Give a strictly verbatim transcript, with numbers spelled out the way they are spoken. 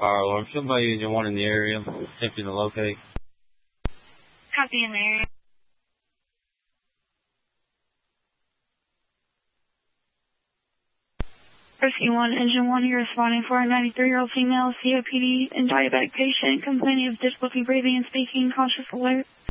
fire alarm. Somebody in the one in the area attempting to locate. Copy in the area. Rescue one, Engine one, you're responding for a ninety-three-year-old female C O P D and diabetic patient complaining of difficulty breathing and speaking, conscious alert.